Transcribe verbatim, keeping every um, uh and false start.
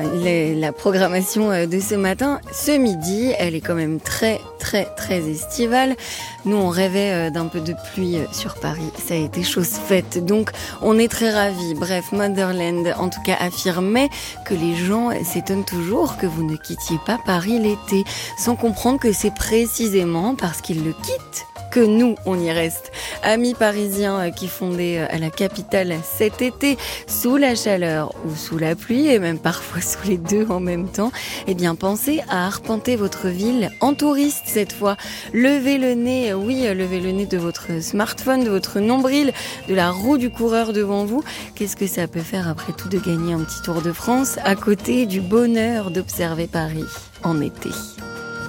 les, la programmation de ce matin, ce midi, elle est quand même très, très, très estivale. Nous, on rêvait d'un peu de pluie sur Paris. Ça a été chose faite. Donc, on est très ravis. Bref, Motherland, en tout cas, affirmait que les gens s'étonnent toujours que vous ne quittiez pas Paris l'été, sans comprendre que c'est précisément parce qu'ils le quittent que nous, on y reste. Amis parisiens qui fondaient à la capitale cet été, sous la chaleur ou sous la pluie, et même parfois sous les deux en même temps, eh bien, pensez à arpenter votre ville en touriste cette fois. Levez le nez, oui, levez le nez de votre smartphone, de votre nombril, de la roue du coureur devant vous. Qu'est-ce que ça peut faire après tout de gagner un petit Tour de France à côté du bonheur d'observer Paris en été ?